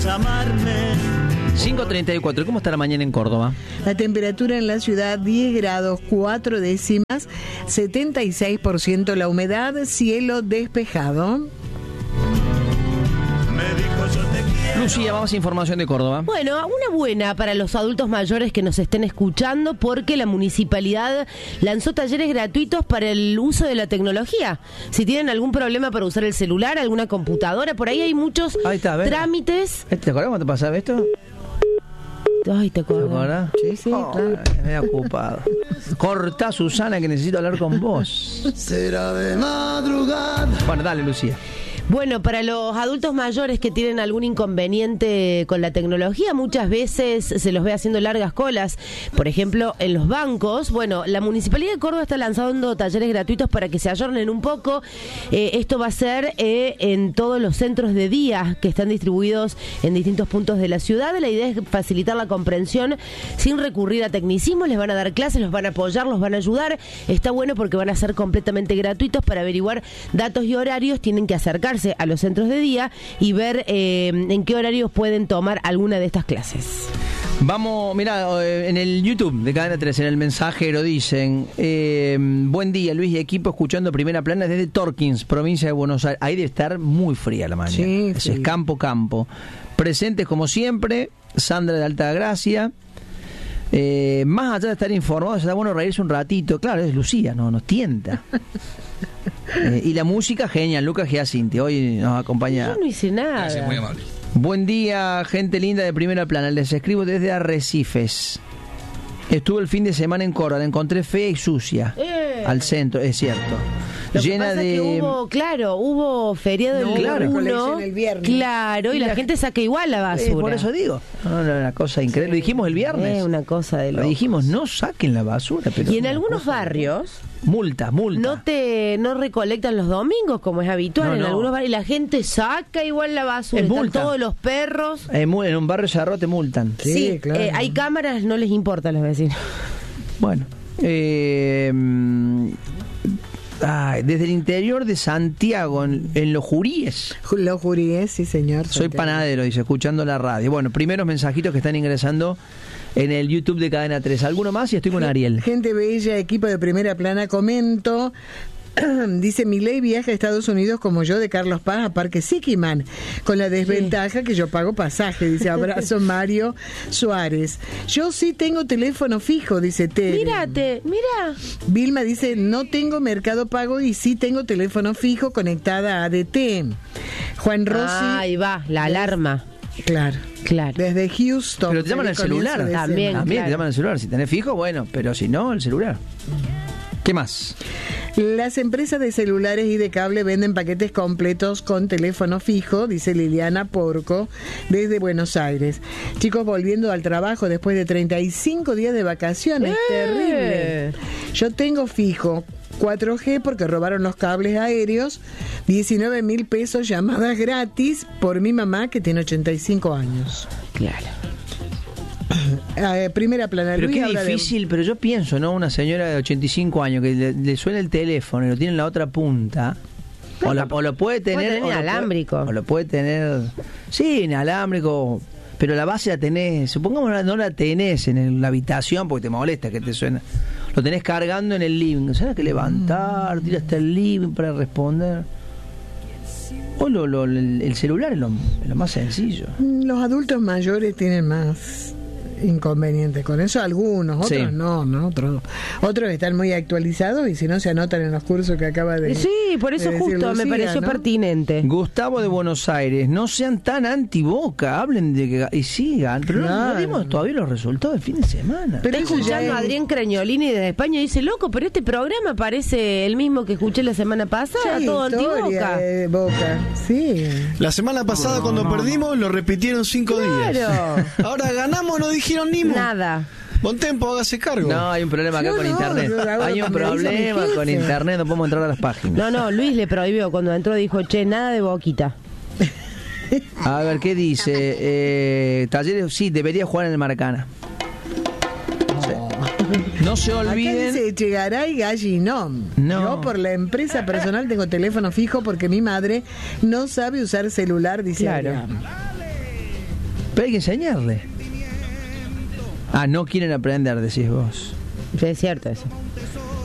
llamarme. 5:34, ¿cómo está la mañana en Córdoba? La temperatura en la ciudad 10 grados 4 décimas, 76% la humedad, cielo despejado. Lucía, vamos a información de Córdoba. Bueno, una buena para los adultos mayores que nos estén escuchando, porque la municipalidad lanzó talleres gratuitos para el uso de la tecnología. Si tienen algún problema para usar el celular, alguna computadora, por ahí hay muchos trámites. ¿Te acuerdas cuando te pasaba esto? Ay, ¿te acuerdas? ¿Te acuerdas? Sí, claro. Me he ocupado. Corta, Susana, que necesito hablar con vos. Será de madrugada. Bueno, dale, Lucía. Bueno, para los adultos mayores que tienen algún inconveniente con la tecnología, muchas veces se los ve haciendo largas colas, por ejemplo, en los bancos. Bueno, la Municipalidad de Córdoba está lanzando talleres gratuitos para que se ayornen un poco. Esto va a ser en todos los centros de día que están distribuidos en distintos puntos de la ciudad. La idea es facilitar la comprensión sin recurrir a tecnicismos. Les van a dar clases, los van a apoyar, los van a ayudar. Está bueno porque van a ser completamente gratuitos. Para averiguar datos y horarios tienen que acercarse a los centros de día y ver en qué horarios pueden tomar alguna de estas clases. Vamos, mirá, en el YouTube de Cadena 3, en el mensajero dicen: buen día, Luis y equipo, escuchando Primera Plana desde Torkins, provincia de Buenos Aires. Ahí de estar muy fría la mañana. Sí, es campo. Presentes como siempre, Sandra de Altagracia. Más allá de estar informados, está bueno reírse un ratito. Claro, es Lucía, nos tienta. Y la música, genial. Lucas Giacinti hoy nos acompaña. Yo no hice nada. Gracias, muy amable. Buen día, gente linda de Primera Plana. Les escribo desde Arrecifes. Estuve el fin de semana en Córdoba, la encontré fea y sucia. Al centro, es cierto. Lo llena que pasa de... es que hubo feriado el claro. 1, el viernes. claro, y la gente saca igual la basura. por eso digo. No, una cosa increíble. Lo dijimos el viernes. Es una cosa de Lo locos. dijimos, no saquen la basura. Pero Y en algunos barrios multa. no recolectan los domingos como es habitual. En algunos barrios, y la gente saca igual la basura. Es Están multa. todos los perros. En un barrio cerrado te multan. Sí, claro. Hay cámaras, no les importa a los vecinos. Bueno, desde el interior de Santiago, en Los Juríes. Los Juríes, sí, señor. Soy Santiago. panadero, dice, escuchando la radio. Bueno, primeros mensajitos que están ingresando en el YouTube de Cadena 3. ¿Alguno más? Y estoy con Ariel. Gente bella, equipo de Primera Plana, comento. Dice: Milei viaja a Estados Unidos como yo de Carlos Paz a Parque Siquiman, con la desventaja que yo pago pasaje. Dice: abrazo, Mario Suárez. Yo sí tengo teléfono fijo, dice Tere. Mira. Vilma dice: no tengo Mercado Pago y sí tengo teléfono fijo conectada a ADT. Juan Rossi. Ahí va, la alarma. Claro. Claro. Desde Houston. Pero te llaman al celular. También, claro. Te llaman al celular. Si tenés fijo, bueno, pero si no, el celular. ¿Qué más? Las empresas de celulares y de cable venden paquetes completos con teléfono fijo, dice Liliana Porco, desde Buenos Aires. Chicos, volviendo al trabajo después de 35 días de vacaciones. Terrible. Yo tengo fijo 4G porque robaron los cables aéreos, 19.000 pesos, llamadas gratis por mi mamá que tiene 85 años. Claro. Primera Plana. Pero Luis qué habla difícil, pero yo pienso, ¿no? Una señora de 85 años que le suena el teléfono y lo tiene en la otra punta. O lo puede tener inalámbrico. O lo puede tener, sí, inalámbrico, pero la base la tenés, supongamos no la tenés en la habitación porque te molesta que te suena. Lo tenés cargando en el living, ¿sabes? Que levantar, ir hasta el living para responder. O el celular es lo más sencillo. Los adultos mayores tienen más inconvenientes con eso, algunos, otros Sí. no, otros están muy actualizados y si no se anotan en los cursos que acaba de Sí, por eso de decir justo Lucía, me pareció ¿no? pertinente. Gustavo de Buenos Aires, no sean tan anti-Boca, hablen de que y sigan, pero no dimos todavía los resultados del fin de semana. Pero Está eso ya escuchando es- a Adrián Creñolini desde España y dice: loco, pero este programa parece el mismo que escuché la semana pasada, ya todo historia anti-Boca. de Boca, sí. La semana pasada cuando perdimos lo repitieron 5 días. Claro. Ahora ganamos, no dijeron ni mu. Nada. Bon Tempo, hágase cargo. No, hay un problema acá Yo con no, internet. yo hago Hay lo un que me dice mi problema jefe. con internet, no podemos entrar a las páginas. No, Luis le prohibió cuando entró, dijo: che, nada de Boquita. A ver, ¿qué dice? Talleres, sí, debería jugar en el Maracana. Sí. No se Acá olviden. dice Chegaray Gallinón. No. Yo por la empresa personal tengo teléfono fijo porque mi madre no sabe usar celular, dice Claro. Adrián. Pero hay que enseñarle. Ah, no quieren aprender, decís vos. Sí, es cierto eso.